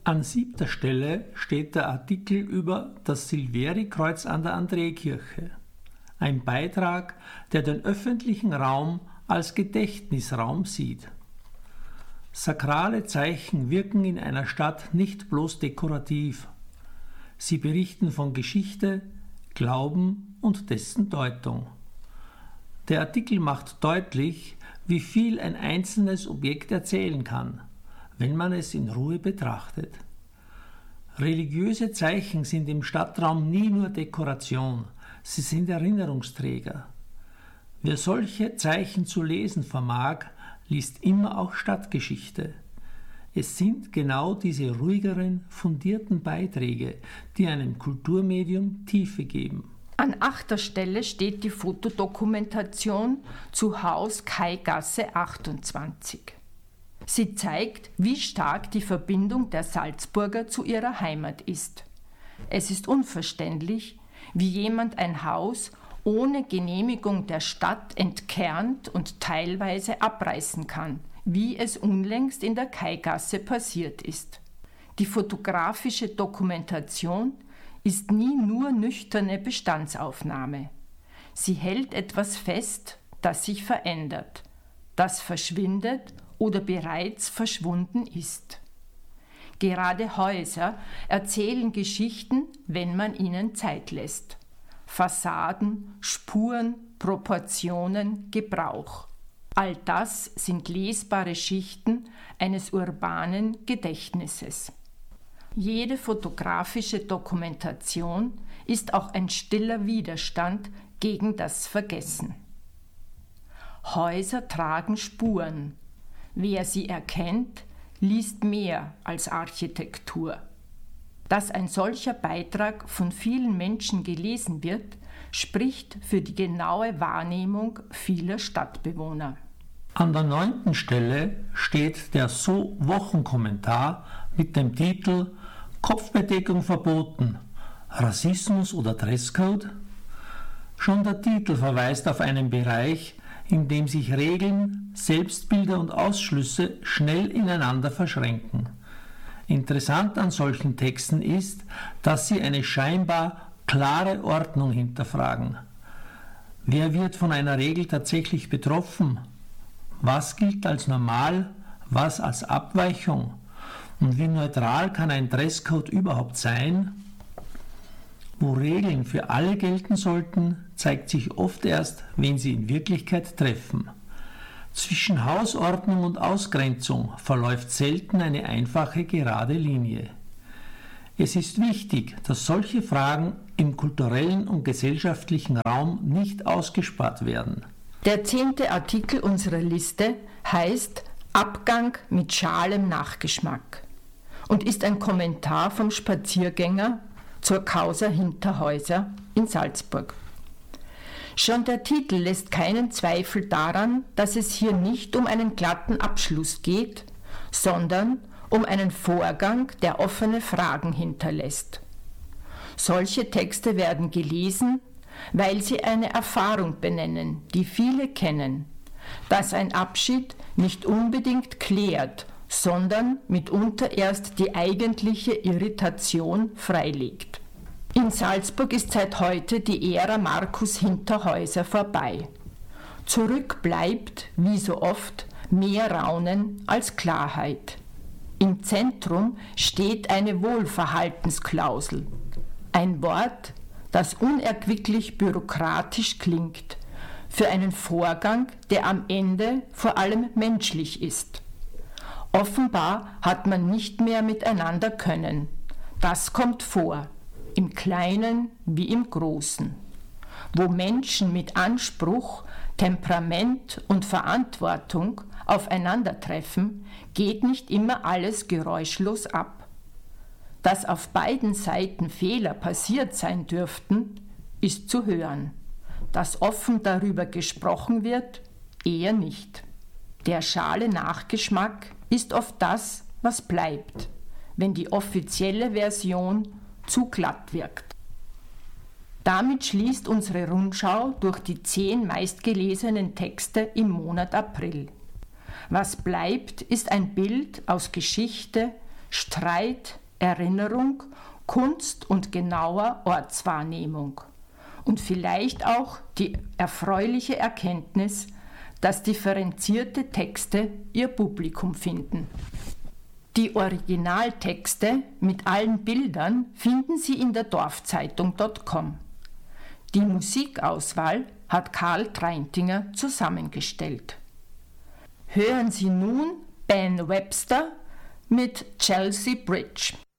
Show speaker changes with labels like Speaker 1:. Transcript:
Speaker 1: An 7. Stelle steht der Artikel über das Silveri-Kreuz an der Andreakirche. Ein Beitrag, der den öffentlichen Raum als Gedächtnisraum sieht. Sakrale Zeichen wirken in einer Stadt nicht bloß dekorativ. Sie berichten von Geschichte, Glauben und dessen Deutung. Der Artikel macht deutlich, wie viel ein einzelnes Objekt erzählen kann, wenn man es in Ruhe betrachtet. Religiöse Zeichen sind im Stadtraum nie nur Dekoration, sie sind Erinnerungsträger. Wer solche Zeichen zu lesen vermag, liest immer auch Stadtgeschichte. Es sind genau diese ruhigeren, fundierten Beiträge, die einem Kulturmedium Tiefe geben.
Speaker 2: An 8. Stelle steht die Fotodokumentation zu Haus Kaigasse 28. Sie zeigt, wie stark die Verbindung der Salzburger zu ihrer Heimat ist. Es ist unverständlich, wie jemand ein Haus ohne Genehmigung der Stadt entkernt und teilweise abreißen kann, wie es unlängst in der Kaigasse passiert ist. Die fotografische Dokumentation ist nie nur nüchterne Bestandsaufnahme. Sie hält etwas fest, das sich verändert, das verschwindet oder bereits verschwunden ist. Gerade Häuser erzählen Geschichten, wenn man ihnen Zeit lässt. Fassaden, Spuren, Proportionen, Gebrauch. All das sind lesbare Schichten eines urbanen Gedächtnisses. Jede fotografische Dokumentation ist auch ein stiller Widerstand gegen das Vergessen. Häuser tragen Spuren. Wer sie erkennt, liest mehr als Architektur. Dass ein solcher Beitrag von vielen Menschen gelesen wird, spricht für die genaue Wahrnehmung vieler Stadtbewohner.
Speaker 1: An der 9. Stelle steht der So-Wochenkommentar mit dem Titel Kopfbedeckung verboten, Rassismus oder Dresscode? Schon der Titel verweist auf einen Bereich, in dem sich Regeln, Selbstbilder und Ausschlüsse schnell ineinander verschränken. Interessant an solchen Texten ist, dass sie eine scheinbar klare Ordnung hinterfragen. Wer wird von einer Regel tatsächlich betroffen? Was gilt als normal, was als Abweichung? Und wie neutral kann ein Dresscode überhaupt sein? Wo Regeln für alle gelten sollten, zeigt sich oft erst, wenn sie in Wirklichkeit treffen. Zwischen Hausordnung und Ausgrenzung verläuft selten eine einfache gerade Linie. Es ist wichtig, dass solche Fragen im kulturellen und gesellschaftlichen Raum nicht ausgespart werden.
Speaker 2: Der 10. Artikel unserer Liste heißt Abgang mit schalem Nachgeschmack und ist ein Kommentar vom Spaziergänger zur Causa Hinterhäuser in Salzburg. Schon der Titel lässt keinen Zweifel daran, dass es hier nicht um einen glatten Abschluss geht, sondern um einen Vorgang, der offene Fragen hinterlässt. Solche Texte werden gelesen, weil sie eine Erfahrung benennen, die viele kennen, dass ein Abschied nicht unbedingt klärt, sondern mitunter erst die eigentliche Irritation freilegt. In Salzburg ist seit heute die Ära Markus Hinterhäuser vorbei. Zurück bleibt, wie so oft, mehr Raunen als Klarheit. Im Zentrum steht eine Wohlverhaltensklausel, ein Wort, das unerquicklich bürokratisch klingt, für einen Vorgang, der am Ende vor allem menschlich ist. Offenbar hat man nicht mehr miteinander können. Das kommt vor, im Kleinen wie im Großen. Wo Menschen mit Anspruch, Temperament und Verantwortung aufeinandertreffen, geht nicht immer alles geräuschlos ab. Dass auf beiden Seiten Fehler passiert sein dürften, ist zu hören. Dass offen darüber gesprochen wird, eher nicht. Der schale Nachgeschmack ist oft das, was bleibt, wenn die offizielle Version zu glatt wirkt. Damit schließt unsere Rundschau durch die 10 meistgelesenen Texte im Monat April. Was bleibt, ist ein Bild aus Geschichte, Streit, Erinnerung, Kunst und genauer Ortswahrnehmung. Und vielleicht auch die erfreuliche Erkenntnis, dass differenzierte Texte ihr Publikum finden. Die Originaltexte mit allen Bildern finden Sie in der Dorfzeitung.com. Die Musikauswahl hat Karl Treintinger zusammengestellt. Hören Sie nun Ben Webster mit Chelsea Bridge.